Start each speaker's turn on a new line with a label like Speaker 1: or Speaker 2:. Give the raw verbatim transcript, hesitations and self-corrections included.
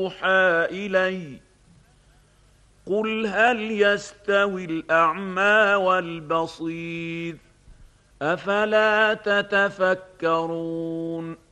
Speaker 1: يوحى إلي قل هل يستوي الأعمى والبصير أفلا تتفكرون